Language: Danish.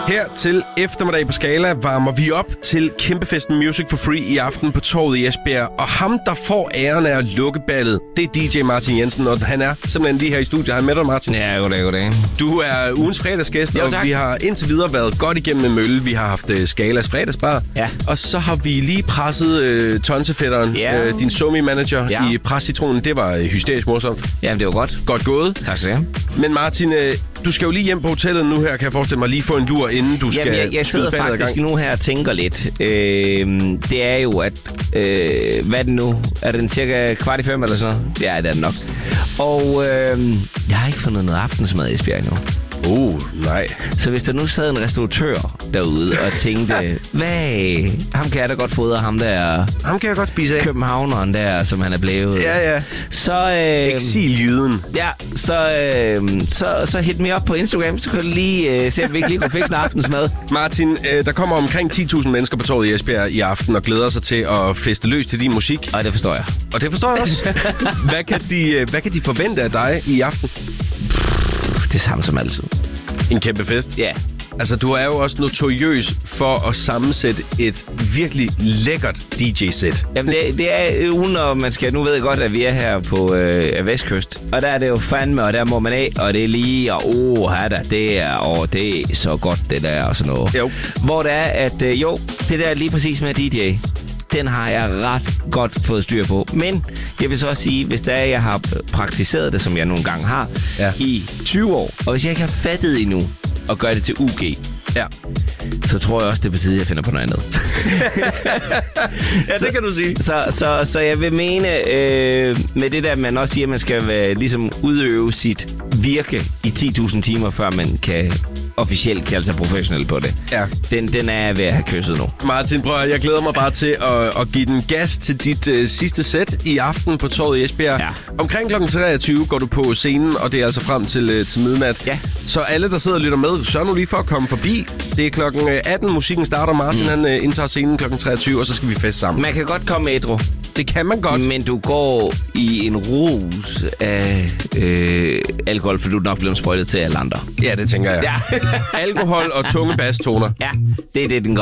Her til eftermiddag på Skala varmer vi op til kæmpefesten Music for Free i aften på Torvet i Esbjerg. Og ham, der får æren af at lukke ballet, det er DJ Martin Jensen, og han er simpelthen lige her i studiet. Hej med dig, Martin. Ja, goddag. Du er ugens fredagsgæst, og vi har indtil videre været godt igennem med mølle. Vi har haft Skalas fredagsbar, og så har vi lige presset tonsefætteren, din somi-manager i Prescitronen. Det var hysterisk morsomt. Jamen, det var godt. Godt gået. Tak skal du have. Men Martin, du skal jo lige hjem på hotellet nu her, kan jeg forestille mig, lige få en lur, inden du skal jeg sidder faktisk nu her og tænker lidt. Det er jo, at... hvad er det nu? Er den cirka 4:15 eller sådan noget? Ja, det er det nok. Og jeg har ikke fundet noget aftensmad i Esbjerg endnu. Nej. Så hvis der nu sad en restauratør derude og tænkte, hvad? Ham kan jeg da godt fodre, ham der... Ham kan jeg godt spise af. Københavneren der, som han er blevet. Ja. Så... Eksiljyden. Ja, så hit mig op på Instagram, så kan du lige se, om vi ikke lige kunne fikse en aftensmad. Martin, der kommer omkring 10.000 mennesker på Torvet i Esbjerg i aften og glæder sig til at feste løs til din musik. Og det forstår jeg. Og det forstår jeg også. Hvad kan de forvente af dig i aften? Det samme som altid. En kæmpe fest? Ja. Altså, du er jo også notoriøs for at sammensætte et virkelig lækkert DJ-sæt. Jamen, det er ugen, og man skal... Nu ved jeg godt, at vi er her på Vestkyst. Og der er det jo fandme, og der må man af, og det er lige... Og det er så godt, det der, og sådan noget. Jo. Hvor det er, at det der lige præcis med DJ... Den har jeg ret godt fået styr på. Men jeg vil så også sige, hvis det er, jeg har praktiseret det, som jeg nogle gange har, i 20 år, og hvis jeg ikke har fattet endnu at gøre det til UG, så tror jeg også, det er på tide, at jeg finder på noget andet. Det kan du sige. Så jeg vil mene, med det der, man også siger, at man skal ligesom udøve sit virke i 10.000 timer, før man kan officielt kalde sig professionel på det. Ja. Den er jeg ved at have kysset nu. Martin, prøv at, jeg glæder mig bare til at give den gas til dit sidste sæt i aften på Torvet i Esbjerg. Ja. Omkring kl. 23 går du på scenen, og det er altså frem til midnat. Ja. Så alle, der sidder og lytter med, sørg nu lige for at komme forbi. Det er klokken 18, musikken starter. Martin han indtager scenen kl. 23, og så skal vi feste sammen. Man kan godt komme ædru. Det kan man godt. Men du går i en rus af alkohol, for du er nok blevet sprøjtet til alle andre. Ja, det tænker jeg. Ja. Alkohol og tunge basstoner. Ja, det er det, den gør.